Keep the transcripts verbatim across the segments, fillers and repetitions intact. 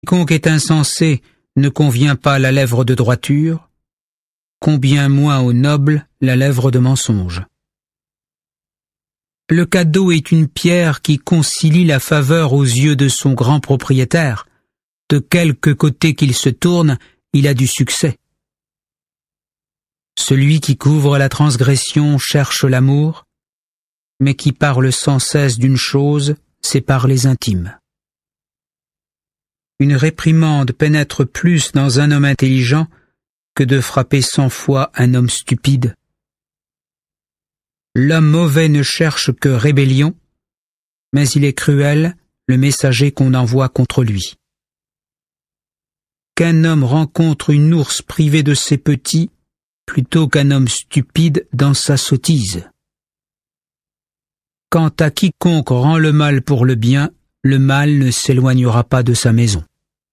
Quiconque est insensé ne convient pas la lèvre de droiture, combien moins au noble la lèvre de mensonge. Le cadeau est une pierre qui concilie la faveur aux yeux de son grand propriétaire. De quelque côté qu'il se tourne, il a du succès. Celui qui couvre la transgression cherche l'amour, mais qui parle sans cesse d'une chose sépare les intimes. Une réprimande pénètre plus dans un homme intelligent que de frapper cent fois un homme stupide. L'homme mauvais ne cherche que rébellion, mais il est cruel, le messager qu'on envoie contre lui. Qu'un homme rencontre une ours privée de ses petits, plutôt qu'un homme stupide dans sa sottise. Quant à quiconque rend le mal pour le bien, le mal ne s'éloignera pas de sa maison.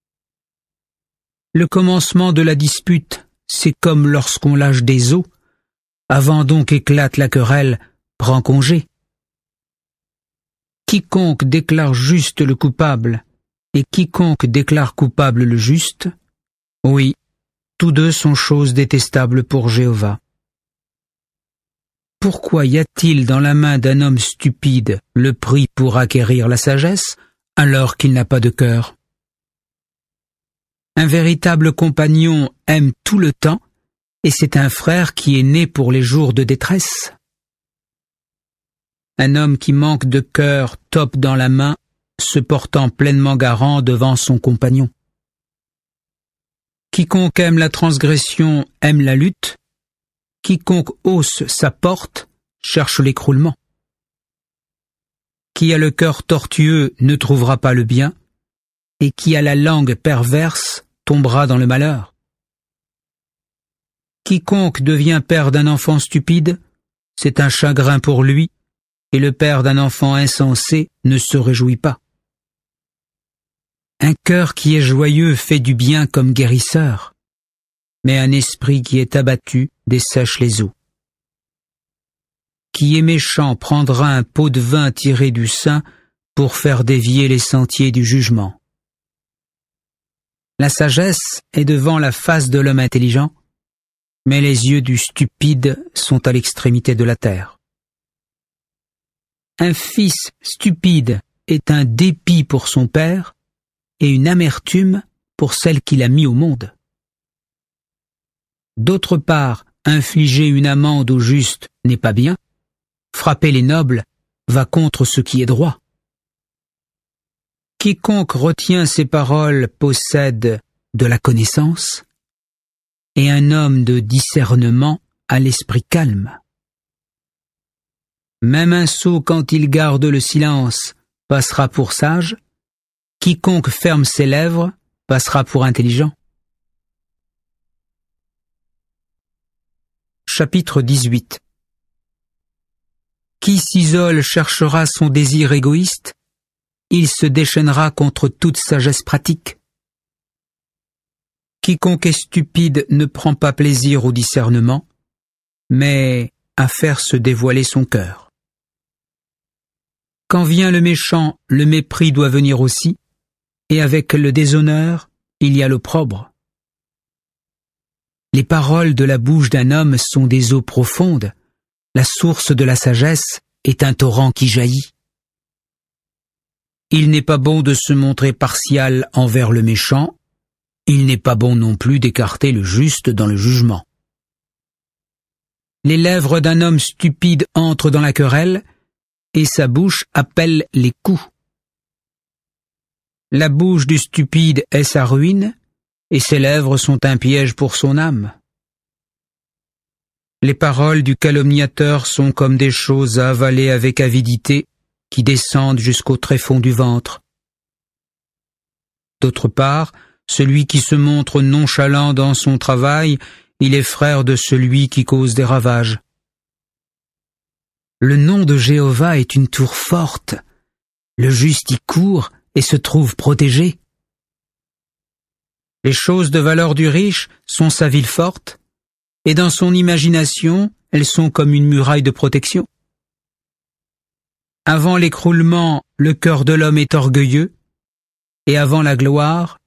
Le commencement de la dispute, c'est comme lorsqu'on lâche des eaux. Avant donc éclate la querelle, prends congé. Quiconque déclare juste le coupable, et quiconque déclare coupable le juste, oui, tous deux sont choses détestables pour Jéhovah. Pourquoi y a-t-il dans la main d'un homme stupide le prix pour acquérir la sagesse, alors qu'il n'a pas de cœur? Un véritable compagnon aime tout le temps, et c'est un frère qui est né pour les jours de détresse. Un homme qui manque de cœur tope dans la main, se portant pleinement garant devant son compagnon. Quiconque aime la transgression aime la lutte, quiconque hausse sa porte cherche l'écroulement. Qui a le cœur tortueux ne trouvera pas le bien, et qui a la langue perverse tombera dans le malheur. Quiconque devient père d'un enfant stupide, c'est un chagrin pour lui, et le père d'un enfant insensé ne se réjouit pas. Un cœur qui est joyeux fait du bien comme guérisseur, mais un esprit qui est abattu dessèche les eaux. Qui est méchant prendra un pot de vin tiré du sein pour faire dévier les sentiers du jugement. La sagesse est devant la face de l'homme intelligent, mais les yeux du stupide sont à l'extrémité de la terre. Un fils stupide est un dépit pour son père et une amertume pour celle qu'il a mis au monde. D'autre part, infliger une amende au juste n'est pas bien, frapper les nobles va contre ce qui est droit. Quiconque retient ses paroles possède de la connaissance, et un homme de discernement a l'esprit calme. Même un sot, quand il garde le silence, passera pour sage, quiconque ferme ses lèvres passera pour intelligent. Chapitre dix-huit. Qui s'isole cherchera son désir égoïste, il se déchaînera contre toute sagesse pratique. Quiconque est stupide ne prend pas plaisir au discernement, mais à faire se dévoiler son cœur. Quand vient le méchant, le mépris doit venir aussi, et avec le déshonneur, il y a l'opprobre. Les paroles de la bouche d'un homme sont des eaux profondes, la source de la sagesse est un torrent qui jaillit. Il n'est pas bon de se montrer partial envers le méchant, il n'est pas bon non plus d'écarter le juste dans le jugement. Les lèvres d'un homme stupide entrent dans la querelle, et sa bouche appelle les coups. La bouche du stupide est sa ruine, et ses lèvres sont un piège pour son âme. Les paroles du calomniateur sont comme des choses à avaler avec avidité, qui descendent jusqu'au tréfonds du ventre. D'autre part, celui qui se montre nonchalant dans son travail, il est frère de celui qui cause des ravages. Le nom de Jéhovah est une tour forte, le juste y court et se trouve protégé. Les choses de valeur du riche sont sa ville forte, et dans son imagination, elles sont comme une muraille de protection. Avant l'écroulement, le cœur de l'homme est orgueilleux, et avant la gloire,